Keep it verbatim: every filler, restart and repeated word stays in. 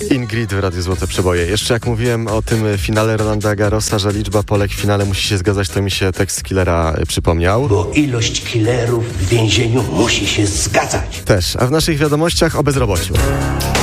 Ingrid w Radiu Złote Przeboje. Jeszcze jak mówiłem o tym finale Rolanda Garrosa, że liczba Polek w finale musi się zgadzać, to mi się tekst Killera przypomniał. Bo ilość killerów w więzieniu musi się zgadzać. Też, a w naszych wiadomościach o bezrobociu.